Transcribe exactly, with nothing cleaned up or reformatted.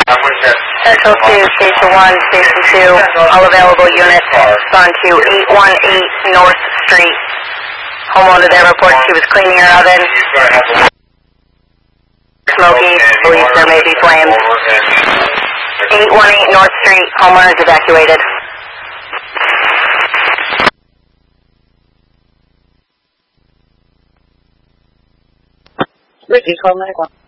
Central two, Station one, Station two, all available units on to eight one eight North Street. Homeowner there reports she was cleaning her oven. Smoky, believes there may be flames. eight one eight North Street, homeowner is evacuated. Ricky, call nine one one.